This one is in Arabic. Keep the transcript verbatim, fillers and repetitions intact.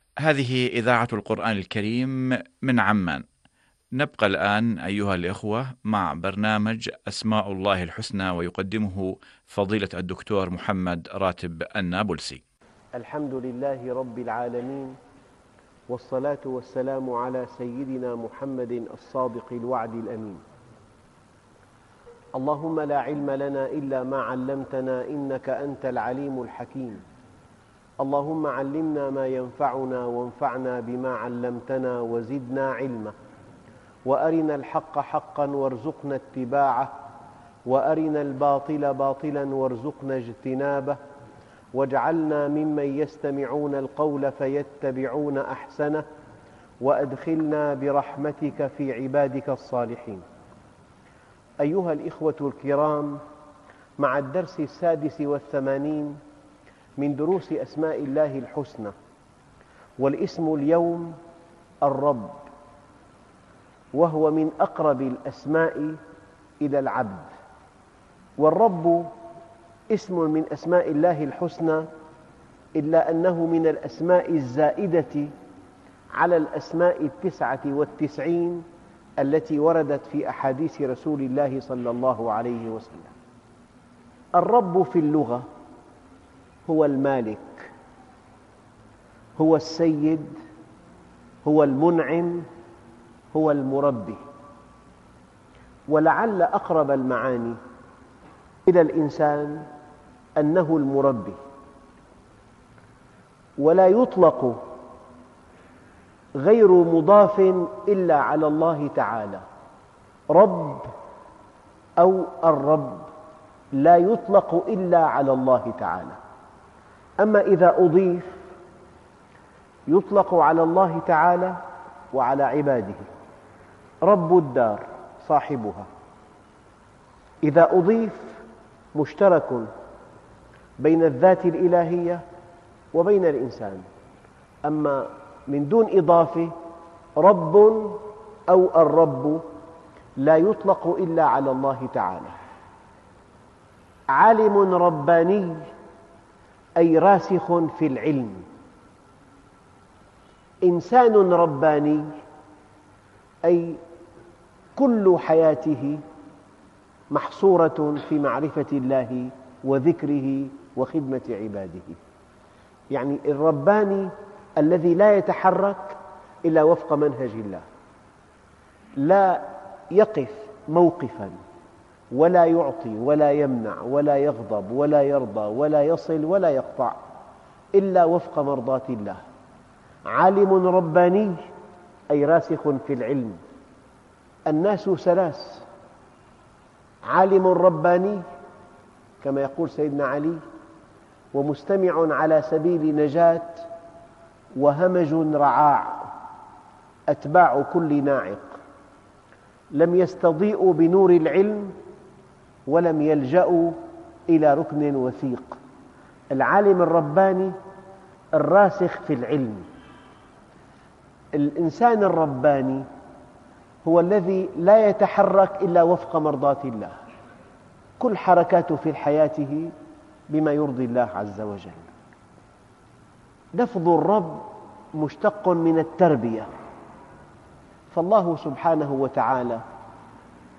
هذه إذاعة القرآن الكريم من عمان. نبقى الآن أيها الإخوة مع برنامج أسماء الله الحسنى، ويقدمه فضيلة الدكتور محمد راتب النابلسي. الحمد لله رب العالمين، والصلاة والسلام على سيدنا محمد الصادق الوعد الأمين. اللهم لا علم لنا إلا ما علمتنا إنك أنت العليم الحكيم. اللهم علمنا ما ينفعنا وانفعنا بما علمتنا وزدنا علما، وأرنا الحق حقا وارزقنا اتباعه، وأرنا الباطل باطلا وارزقنا اجتنابه، واجعلنا ممن يستمعون القول فيتبعون أحسنه، وأدخلنا برحمتك في عبادك الصالحين. أيها الإخوة الكرام، مع الدرس السادس والثمانين من دروس أسماء الله الحسنى، والاسم اليوم الرب، وهو من أقرب الأسماء إلى العبد. والرب اسم من أسماء الله الحسنى، إلا أنه من الأسماء الزائدة على الأسماء التسعة والتسعين التي وردت في أحاديث رسول الله صلى الله عليه وسلم. الرب في اللغة هو المالك، هو السيد، هو المنعم، هو المربي. ولعل أقرب المعاني إلى الإنسان أنه المربي، ولا يطلق غير مضاف إلا على الله تعالى. رب أو الرب لا يطلق إلا على الله تعالى. أما إذا أضيف يطلق على الله تعالى وعلى عباده. رب الدار صاحبها. إذا أضيف مشترك بين الذات الإلهية وبين الإنسان. أما من دون إضافة، رب أو الرب لا يطلق إلا على الله تعالى. عالم رباني أي راسخ في العلم. إنسان رباني أي كل حياته محصورة في معرفة الله وذكره وخدمة عباده. يعني الرباني الذي لا يتحرك إلا وفق منهج الله، لا يقف موقفاً، ولا يعطي ولا يمنع ولا يغضب ولا يرضى ولا يصل ولا يقطع إلا وفق مرضاة الله. عالم رباني أي راسخ في العلم. الناس ثلاث: عالم رباني كما يقول سيدنا علي، ومستمع على سبيل نجاة، وهمج رعاع أتباع كل ناعق. لم يستضيئوا بنور العلم ولم يلجأوا إلى ركن وثيق. العالم الرباني الراسخ في العلم. الإنسان الرباني هو الذي لا يتحرك إلا وفق مرضاة الله، كل حركاته في حياته بما يرضي الله عز وجل. لفظ الرب مشتق من التربية، فالله سبحانه وتعالى